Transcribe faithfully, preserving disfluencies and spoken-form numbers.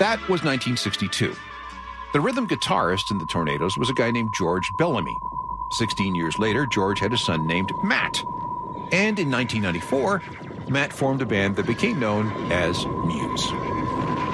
That was nineteen sixty-two. The rhythm guitarist in the Tornadoes was a guy named George Bellamy. Sixteen years later, George had a son named Matt. And in nineteen ninety-four, Matt formed a band that became known as Muse.